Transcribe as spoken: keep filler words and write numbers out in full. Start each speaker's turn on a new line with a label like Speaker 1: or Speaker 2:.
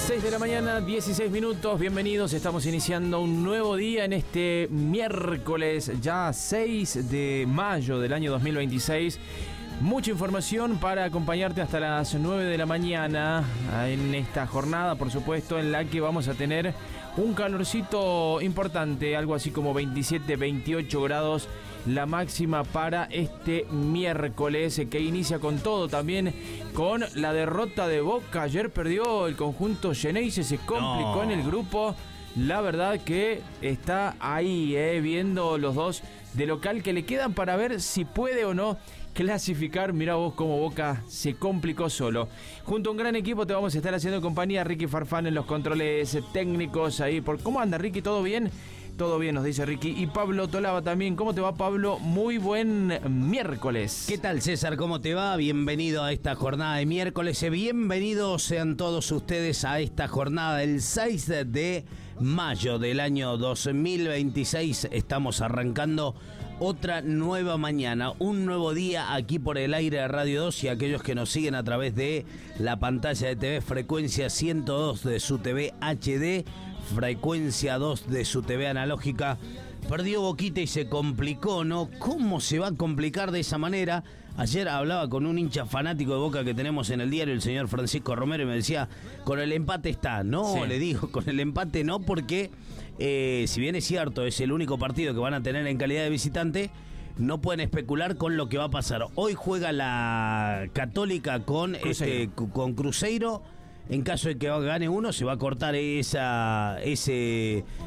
Speaker 1: seis de la mañana, dieciséis minutos, bienvenidos, estamos iniciando un nuevo día en este miércoles, ya seis de mayo del año dos mil veintiséis. Mucha información para acompañarte hasta las nueve de la mañana en esta jornada, por supuesto, en la que vamos a tener un calorcito importante, algo así como veintisiete, veintiocho grados, la máxima para este miércoles, que inicia con todo, también con la derrota de Boca. Ayer perdió el conjunto Xeneize, se complicó no. en el grupo. La verdad que está ahí, eh, viendo los dos de local que le quedan para ver si puede o no clasificar. Mirá vos cómo Boca se complicó solo. Junto a un gran equipo te vamos a estar haciendo compañía. Ricky Farfán en los controles técnicos ahí. Por... ¿Cómo anda, Ricky? ¿Todo bien? Todo bien, nos dice Ricky. Y Pablo Tolaba también. ¿Cómo te va, Pablo? Muy buen miércoles.
Speaker 2: ¿Qué tal, César? ¿Cómo te va? Bienvenido a esta jornada de miércoles. Bienvenidos sean todos ustedes a esta jornada del seis de mayo del año dos mil veintiséis. Estamos arrancando otra nueva mañana, un nuevo día aquí por el aire de Radio dos, y aquellos que nos siguen a través de la pantalla de T V Frecuencia ciento dos de su T V H D, Frecuencia dos de su T V analógica. Perdió Boquita y se complicó, ¿no? ¿Cómo se va a complicar de esa manera? Ayer hablaba con un hincha fanático de Boca que tenemos en el diario, el señor Francisco Romero, y me decía, con el empate está. No, sí. Le digo, con el empate no, porque eh, si bien es cierto, es el único partido que van a tener en calidad de visitante, no pueden especular con lo que va a pasar. Hoy juega la Católica con Cruzeiro. Este, con Cruzeiro. En caso de que gane uno, se va a cortar esa ese